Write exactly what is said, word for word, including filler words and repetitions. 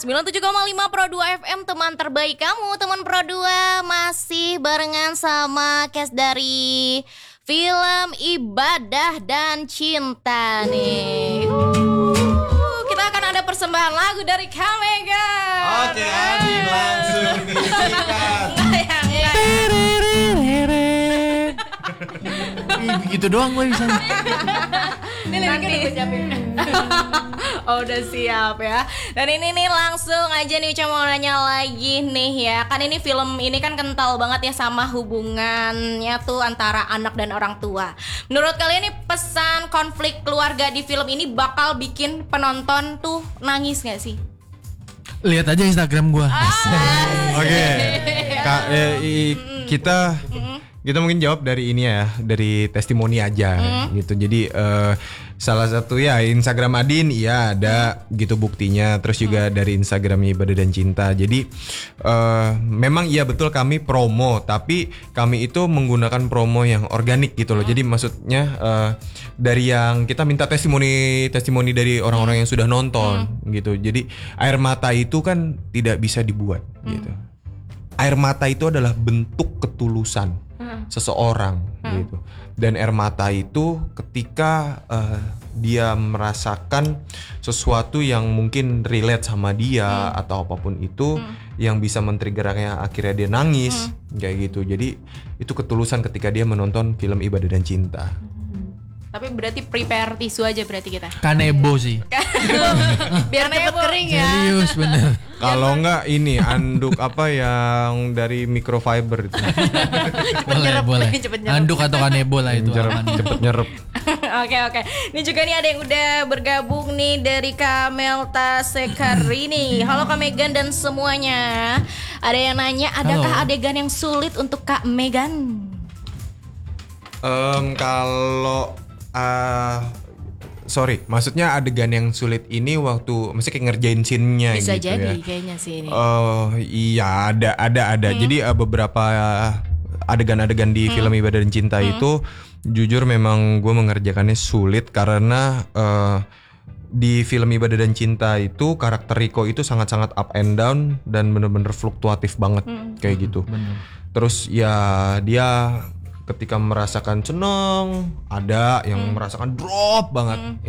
sembilan puluh tujuh koma lima Pro dua F M, teman terbaik kamu. Teman Pro dua masih barengan sama cast dari film Ibadah dan Cinta nih. uh, Kita akan ada persembahan lagu dari Kamega. Oke, Adi langsung disikat. Begitu doang gue bisa. Ini lagi oh udah siap ya. Dan ini nih langsung aja nih Uca mau nanya lagi nih ya. Kan ini film ini kan kental banget ya sama hubungannya tuh antara anak dan orang tua. Menurut kalian nih pesan konflik keluarga di film ini bakal bikin penonton tuh nangis gak sih? Lihat aja Instagram gue. Ah, Oke. Kak, eh, i- kita kita mungkin jawab dari ini ya, dari testimoni aja gitu. Jadi eh, salah satu ya Instagram Adin iya ada gitu buktinya. Terus juga dari Instagramnya Ibadah dan Cinta. Jadi eh, memang iya betul kami promo, tapi kami itu menggunakan promo yang organik gitu loh. Jadi maksudnya eh, dari yang kita minta testimoni testimoni dari orang-orang yang sudah nonton gitu. Jadi air mata itu kan tidak bisa dibuat gitu. Air mata itu adalah bentuk ketulusan seseorang gitu. Dan air mata itu ketika uh, dia merasakan sesuatu yang mungkin relate sama dia hmm. atau apapun itu hmm. yang bisa men-triggernya akhirnya dia nangis hmm. kayak gitu. Jadi itu ketulusan ketika dia menonton film Ibadah dan Cinta. tapi berarti prepare tisu aja berarti kita. Kanebo sih. Biar cepet kering ya. Serius bener. Kalau enggak ini anduk apa yang dari microfiber itu. Boleh nyerep, boleh. cepet nyerep. Anduk atau kanebo lah itu Nyerep, aman. cepet nyerep. Oke oke. Ini juga nih ada yang udah bergabung nih dari Kamelta Sekarini. Halo Kak Megan dan semuanya. Ada yang nanya, adakah Halo. adegan yang sulit untuk Kak Megan? Um, kalau uh, sorry, maksudnya adegan yang sulit ini waktu mesti kayak ngerjain scene-nya Bisa gitu jadi ya. kayaknya sih ini. Oh iya ada ada ada. Hmm. Jadi uh, beberapa adegan-adegan di hmm. film Ibadah dan Cinta hmm. itu jujur memang gue mengerjakannya sulit karena uh, di film Ibadah dan Cinta itu karakter Rico itu sangat-sangat up and down dan bener-bener fluktuatif banget hmm. kayak gitu. Bener. Terus ya dia ketika merasakan seneng, ada yang hmm. merasakan drop banget. Hmm.